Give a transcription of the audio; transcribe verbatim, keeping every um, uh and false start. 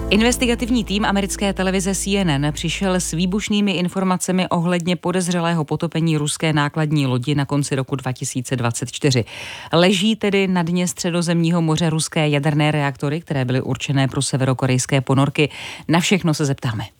Investigativní tým americké televize C N N přišel s výbušnými informacemi ohledně podezřelého potopení ruské nákladní lodi na konci roku dva tisíce dvacet čtyři. Leží tedy na dně Středozemního moře ruské jaderné reaktory, které byly určené pro severokorejské ponorky. Na všechno se zeptáme.